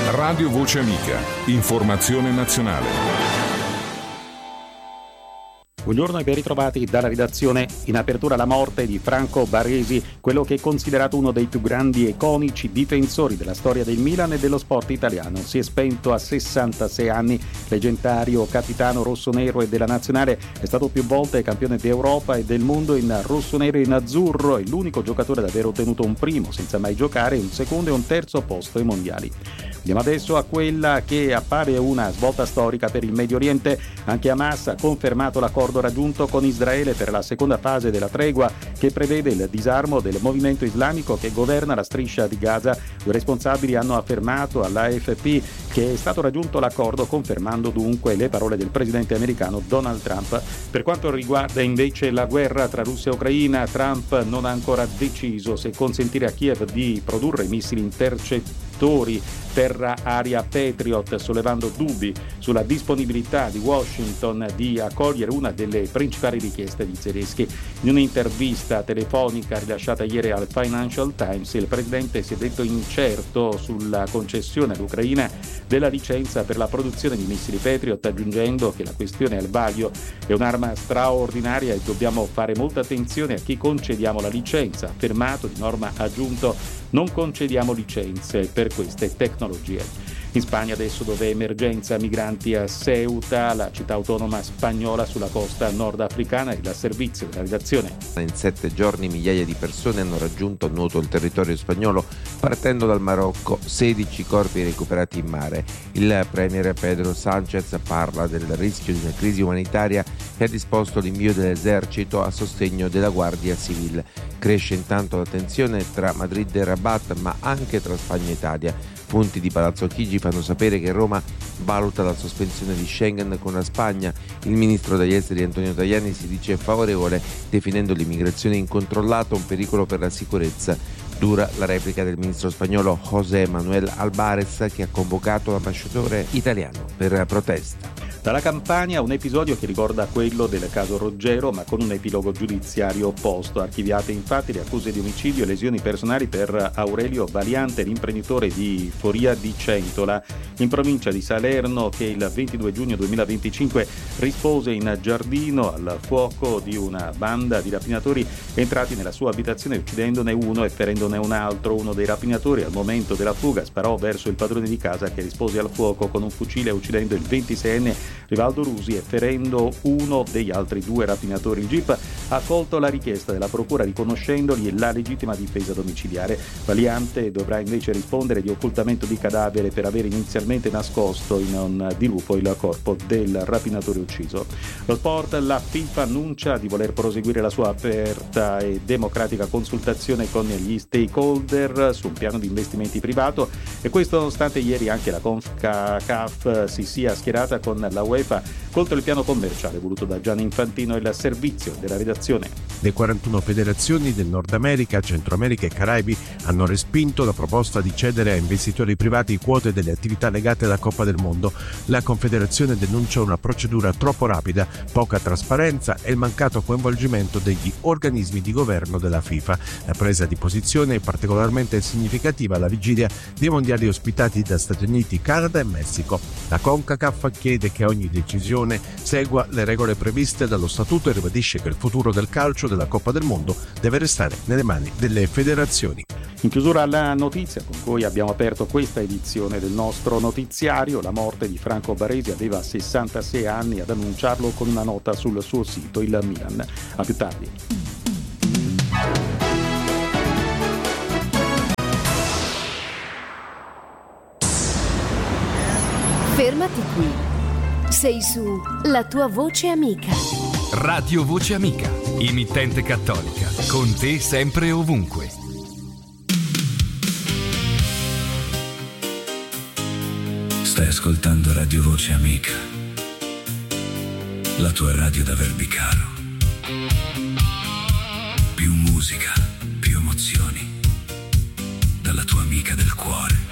Radio Voce Amica, informazione nazionale. Buongiorno e ben ritrovati dalla redazione. In apertura la morte di Franco Baresi, quello che è considerato uno dei più grandi e iconici difensori della storia del Milan e dello sport italiano. Si è spento a 66 anni, leggendario capitano rossonero e della nazionale, è stato più volte campione d'Europa e del mondo in rossonero e in azzurro, è l'unico giocatore ad aver ottenuto un primo senza mai giocare, un secondo e un terzo posto ai mondiali. Andiamo adesso a quella che appare una svolta storica per il Medio Oriente. Anche Hamas ha confermato l'accordo raggiunto con Israele per la seconda fase della tregua che prevede il disarmo del movimento islamico che governa la striscia di Gaza. I responsabili hanno affermato all'AFP che è stato raggiunto l'accordo, confermando dunque le parole del presidente americano Donald Trump. Per quanto riguarda invece la guerra tra Russia e Ucraina, Trump non ha ancora deciso se consentire a Kiev di produrre missili intercettori terra-aria Patriot, sollevando dubbi sulla disponibilità di Washington di accogliere una delle principali richieste di Zelensky. In un'intervista telefonica rilasciata ieri al Financial Times, il presidente si è detto incerto sulla concessione all'Ucraina della licenza per la produzione di missili Patriot, aggiungendo che la questione al vaglio è un'arma straordinaria e dobbiamo fare molta attenzione a chi concediamo la licenza. Affermato, di norma ha aggiunto: non concediamo licenze per queste tecnologie. In Spagna adesso, dove è emergenza migranti a Ceuta, la città autonoma spagnola sulla costa nordafricana, il servizio della redazione. In 7 giorni migliaia di persone hanno raggiunto a nuoto il territorio spagnolo partendo dal Marocco, 16 corpi recuperati in mare. Il premier Pedro Sánchez parla del rischio di una crisi umanitaria e ha disposto l'invio dell'esercito a sostegno della Guardia Civile. Cresce intanto la tensione tra Madrid e Rabat, ma anche tra Spagna e Italia. Fonti di Palazzo Chigi fanno sapere che Roma valuta la sospensione di Schengen con la Spagna. Il ministro degli esteri Antonio Tajani si dice favorevole, definendo l'immigrazione incontrollata un pericolo per la sicurezza. Dura la replica del ministro spagnolo José Manuel Álvarez, che ha convocato l'ambasciatore italiano per protesta. Dalla Campania un episodio che ricorda quello del caso Roggero, ma con un epilogo giudiziario opposto. Archiviate infatti le accuse di omicidio e lesioni personali per Aurelio Valiante, l'imprenditore di Foria di Centola, in provincia di Salerno, che il 22 giugno 2025 rispose in giardino al fuoco di una banda di rapinatori entrati nella sua abitazione, uccidendone uno e ferendone un altro. Uno dei rapinatori, al momento della fuga, sparò verso il padrone di casa, che rispose al fuoco con un fucile, uccidendo il 26enne Rivaldo Rusi e ferendo uno degli altri 2 rapinatori. Il GIP ha accolto la richiesta della procura, riconoscendogli la legittima difesa domiciliare. Valiante dovrà invece rispondere di occultamento di cadavere per aver inizialmente nascosto in un dirupo il corpo del rapinatore ucciso. Lo sport, la FIFA annuncia di voler proseguire la sua aperta e democratica consultazione con gli stakeholder su un piano di investimenti privato, e questo nonostante ieri anche la CONCACAF si sia schierata con la UEFA contro il piano commerciale voluto da Gianni Infantino. Il servizio della redazione. Le 41 federazioni del Nord America, Centro America e Caraibi hanno respinto la proposta di cedere a investitori privati quote delle attività legate alla Coppa del Mondo. La Confederazione denuncia una procedura troppo rapida, poca trasparenza e il mancato coinvolgimento degli organismi di governo della FIFA. La presa di posizione è particolarmente significativa alla vigilia dei mondiali ospitati da Stati Uniti, Canada e Messico. La CONCACAF chiede che ogni decisione segua le regole previste dallo statuto e ribadisce che il futuro del calcio della Coppa del Mondo deve restare nelle mani delle federazioni. In chiusura alla notizia con cui abbiamo aperto questa edizione del nostro notiziario, la morte di Franco Baresi. Aveva 66 anni, ad annunciarlo con una nota sul suo sito il Milan. A più tardi. Fermati qui. Sei su La tua voce amica. Radio Voce Amica, emittente cattolica, con te sempre e ovunque. Stai ascoltando Radio Voce Amica, la tua radio da Verbicaro. Più musica, più emozioni, dalla tua amica del cuore.